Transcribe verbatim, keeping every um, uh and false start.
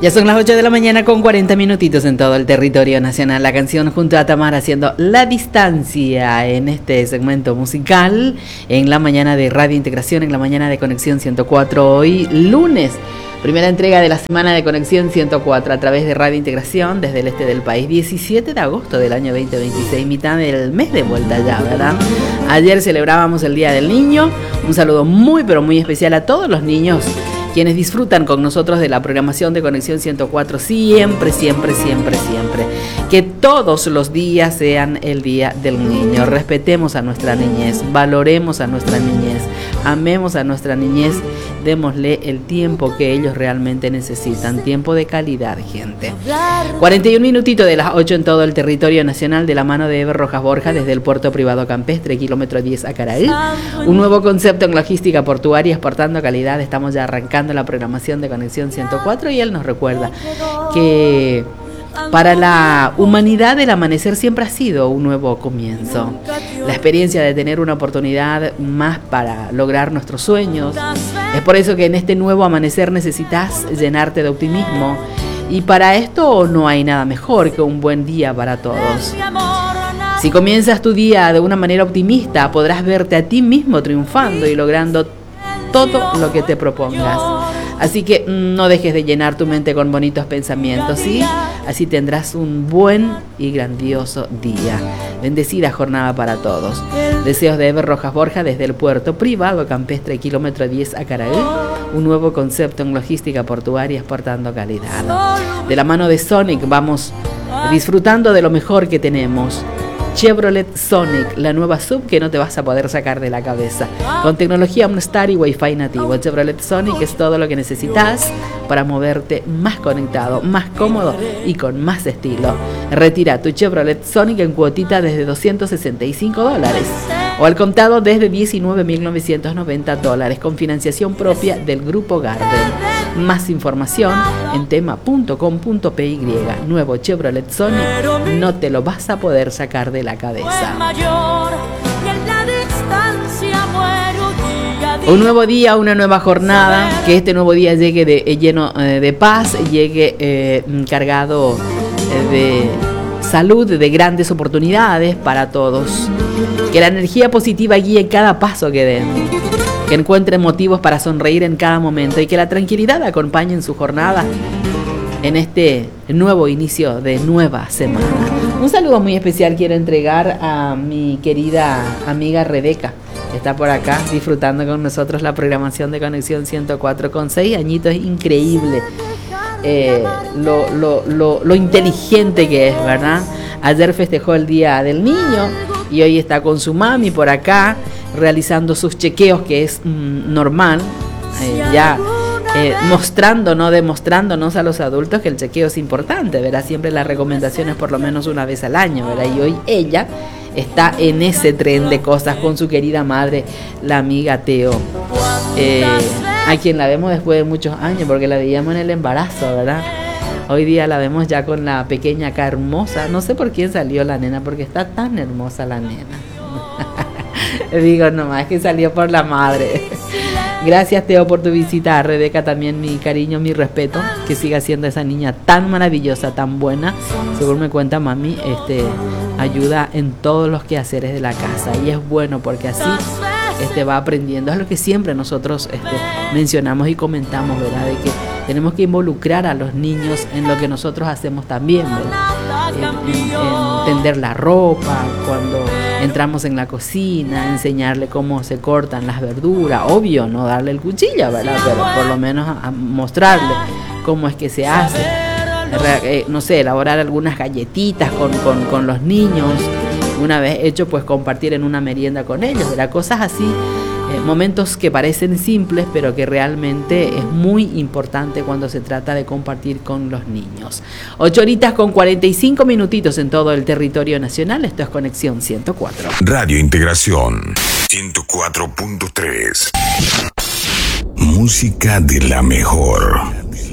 Ya son las ocho de la mañana con cuarenta minutitos en todo el territorio nacional. La canción junto a Tamara haciendo La Distancia en este segmento musical en la mañana de Radio Integración, en la mañana de Conexión ciento cuatro, hoy lunes. Primera entrega de la semana de Conexión ciento cuatro a través de Radio Integración desde el este del país. diecisiete de agosto del año veinte veintiséis, mitad del mes de vuelta ya, ¿verdad? Ayer celebrábamos el Día del Niño. Un saludo muy pero muy especial a todos los niños quienes disfrutan con nosotros de la programación de Conexión ciento cuatro siempre, siempre, siempre, siempre. Que todos los días sean el Día del Niño. Respetemos a nuestra niñez, valoremos a nuestra niñez, amemos a nuestra niñez, démosle el tiempo que ellos realmente necesitan, tiempo de calidad, gente. cuarenta y un minutitos de las ocho en todo el territorio nacional, de la mano de Eber Rojas Borja desde el puerto privado campestre, kilómetro diez a Caraí. Un nuevo concepto en logística portuaria, exportando calidad. Estamos ya arrancando la programación de Conexión ciento cuatro y él nos recuerda que para la humanidad el amanecer siempre ha sido un nuevo comienzo, la experiencia de tener una oportunidad más para lograr nuestros sueños. Es por eso que en este nuevo amanecer necesitas llenarte de optimismo, y para esto no hay nada mejor que un buen día para todos. Si comienzas tu día de una manera optimista, podrás verte a ti mismo triunfando y logrando todo lo que te propongas. Así que no dejes de llenar tu mente con bonitos pensamientos, ¿sí? Así tendrás un buen y grandioso día. Bendecida jornada para todos. Deseos de Eber Rojas Borja desde el puerto privado campestre, kilómetro diez a Caraí. Un nuevo concepto en logística portuaria, exportando calidad. De la mano de Sonic vamos disfrutando de lo mejor que tenemos. Chevrolet Sonic, la nueva sub que no te vas a poder sacar de la cabeza. Con tecnología OnStar y Wi-Fi nativo, Chevrolet Sonic es todo lo que necesitas para moverte más conectado, más cómodo y con más estilo. Retira tu Chevrolet Sonic en cuotita desde doscientos sesenta y cinco dólares o al contado desde diecinueve mil novecientos noventa dólares con financiación propia del Grupo Garden. Más información en tema punto com punto p y. Nuevo Chevrolet Sonic, no te lo vas a poder sacar de la cabeza. Un nuevo día, una nueva jornada. Que este nuevo día llegue de, eh, lleno eh, de paz, llegue eh, cargado eh, de salud, de grandes oportunidades para todos. Que la energía positiva guíe cada paso que den. Que encuentren motivos para sonreír en cada momento y que la tranquilidad acompañe en su jornada en este nuevo inicio de nueva semana. Un saludo muy especial quiero entregar a mi querida amiga Rebeca. Está por acá disfrutando con nosotros la programación de Conexión ciento cuatro con seis añitos. Increíble eh, lo, lo, lo, lo inteligente que es, ¿verdad? Ayer festejó el Día del Niño y hoy está con su mami por acá realizando sus chequeos, que es mm, normal, eh, ya eh, mostrando, no demostrándonos a los adultos que el chequeo es importante, ¿verdad? Siempre las recomendaciones por lo menos una vez al año, ¿verdad? Y hoy ella está en ese tren de cosas con su querida madre, la amiga Teo, eh, a quien la vemos después de muchos años, porque la veíamos en el embarazo, ¿verdad? Hoy día la vemos ya con la pequeña acá hermosa. No sé por quién salió la nena, porque está tan hermosa la nena. Digo nomás que salió por la madre. Gracias, Teo, por tu visita. A Rebeca también mi cariño, mi respeto. Que siga siendo esa niña tan maravillosa, tan buena. Según me cuenta mami, este, ayuda en todos los quehaceres de la casa. Y es bueno porque así este, va aprendiendo. Es lo que siempre nosotros este, mencionamos y comentamos, ¿verdad? De que tenemos que involucrar a los niños en lo que nosotros hacemos también, ¿verdad? En, en, en tender la ropa, cuando entramos en la cocina, enseñarle cómo se cortan las verduras, obvio, no darle el cuchillo, ¿verdad? Pero por lo menos a, a mostrarle cómo es que se hace, eh, no sé, elaborar algunas galletitas con, con, con los niños, una vez hecho, pues compartir en una merienda con ellos, ¿verdad? Cosas así, eh, momentos que parecen simples, pero que realmente es muy importante cuando se trata de compartir con los niños. Ocho horitas con cuarenta y cinco minutitos en todo el territorio nacional. Esto es Conexión ciento cuatro. Radio Integración ciento cuatro punto tres. Música de la mejor.